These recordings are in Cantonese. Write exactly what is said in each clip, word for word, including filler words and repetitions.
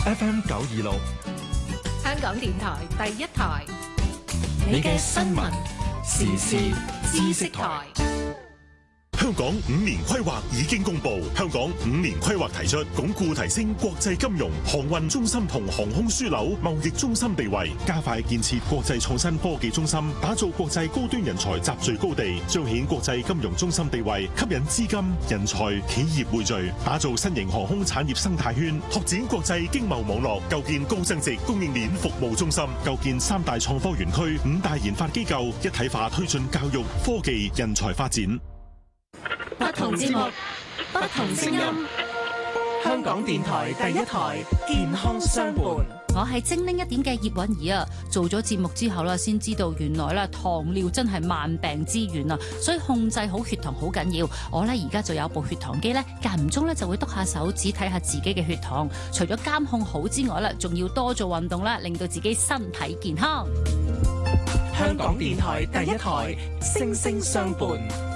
F M 九二六， 香港電台第一台， 你嘅新聞時事知識台。 香港五年規劃已經公布，香港五年規劃提出鞏固提升國際金融、航運中心同航空樞紐貿易中心地位，加快建設國際創新科技中心，打造國際高端人才集聚高地，彰顯國際金融中心地位，吸引資金、人才、企業匯聚，打造新型航空產業生態圈，拓展國際經貿網絡，構建高增值供應鏈服務中心，構建三大創科園區、五大研發機構，一體化推進教育、科技、人才發展。 不同節目，不同聲音。香港電台第一台，健康相伴。 我係精靈一點嘅葉韻儀啊，做咗節目之後啦，先知道原來咧糖尿真係萬病之源啊，所以控制好血糖好緊要。我咧而家就有部血糖機咧，間唔中咧就會篤下手指睇下自己嘅血糖。除咗監控好之外咧，仲要多做運動啦，令到自己身體健康。 香港電台第一台，聲聲相伴。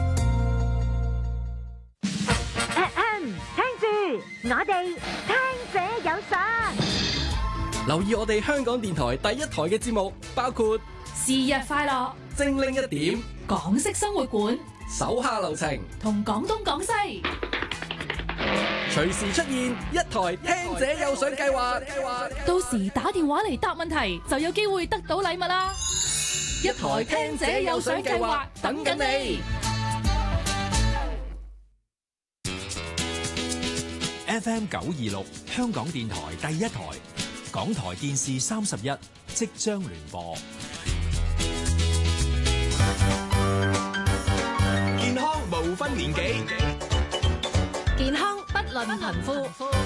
我哋聽者有實， 留意我哋香港電台第一台嘅節目，包括是日快樂、 精靈一點、 港式生活館、 手下留情同廣東廣西， 隨時出現一台聽者有獎計劃。 到時打電話嚟答問題，就有機會得到禮物啦！一台聽者有獎計劃等緊你。 F M 九二六，香港電台第一台，港台電視三十一即將聯播。 健康無分年紀， 健康不論貧富，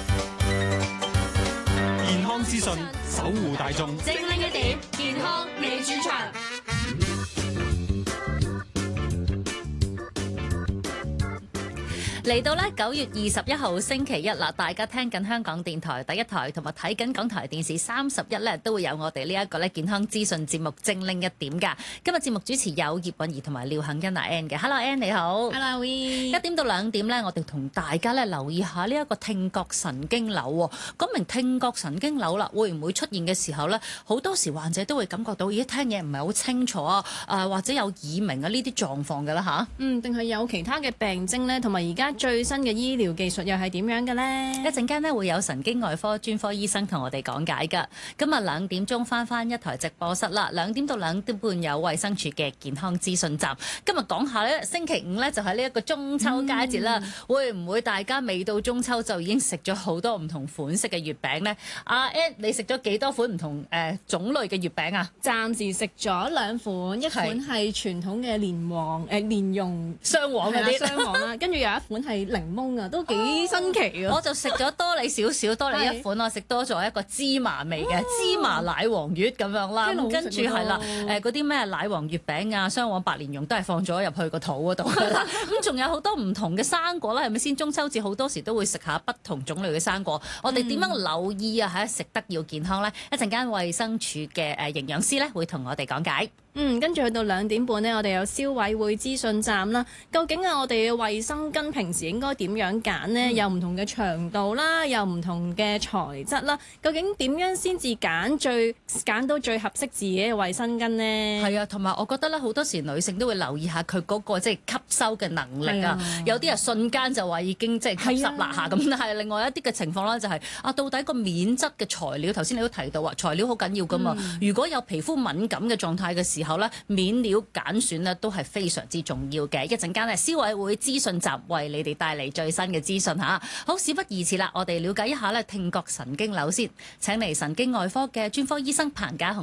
健康資訊守護大眾。 精靈一點，健康你主場。 嚟到咧九月二十一號星期一啦，大家聽緊香港電台第一台同埋睇緊港台電視三十一咧，都會有我哋呢一個咧健康資訊節目精靈一點㗎。今日節目主持有葉韻儀同埋廖杏欣阿 Ann 嘅。Hello Ann 你好。 Hello We。 一點到兩點咧，我哋同大家咧留意下呢一個聽覺神經瘤喎。講明聽覺神經瘤啦，會唔會出現嘅時候咧，好多時患者都會感覺到咦聽嘢唔係好清楚啊，誒或者有耳鳴啊呢啲狀況㗎啦吓， 嗯，定係有其他嘅病徵咧，同埋而家最新嘅醫療技術又係點樣嘅呢？ 一陣間咧會有神經外科專科醫生同我哋講解㗎。今日兩點鐘翻翻一台直播室啦，兩點到兩點半有衛生署嘅健康資訊站。今日講下咧，星期五咧就係呢一個中秋佳節啦，嗯、會唔會大家未到中秋就已經食咗好多唔同款式嘅月餅呢？阿 Ed 你食咗幾多款唔同誒、呃、種類嘅月餅啊？ 暫時食咗兩款，一款係傳統嘅蓮黃誒蓮蓉雙黃嗰啲雙黃啦，跟住有一款係檸檬啊，都幾新奇啊！ 我就食咗多你少少，多你一款，我食多咗一個芝麻味嘅芝麻奶黃月咁樣啦。咁跟住係啦，誒嗰啲咩奶黃月餅啊、雙黃白蓮蓉都係放咗入去個肚嗰度㗎啦。咁仲有好多唔同嘅生果啦，係咪先？中秋節好多時都會食下不同種類嘅生果。我哋點樣留意啊？嚇，食得要健康咧。一陣間衛生署嘅誒營養師咧會同我哋講解。 嗯，跟住去到兩點半呢，我哋有消委會資訊站啦。究竟啊，我哋嘅衛生巾平時應該點樣揀呢？嗯、有唔同嘅長度啦，有唔同嘅材質啦。究竟點樣先至揀最揀到最合適自己嘅衛生巾呢？ 係啊，同埋我覺得咧，好多時女性都會留意下佢嗰個即係吸收嘅能力啊。有啲人瞬間就話已經即係吸濕啦下咁，但係另外一啲嘅情況咧就係、是、啊，到底個棉質嘅材料，頭先你都提到話材料好緊要噶嘛。嗯、如果有皮膚敏感嘅狀態嘅時候，後咧，面料揀選咧都係非常之重要嘅。一陣間咧，消委會資訊站為你哋帶嚟最新嘅資訊嚇。好，事不宜遲啦，我哋了解一下咧聽覺神經瘤先。請嚟神經外科嘅專科醫生彭家雄。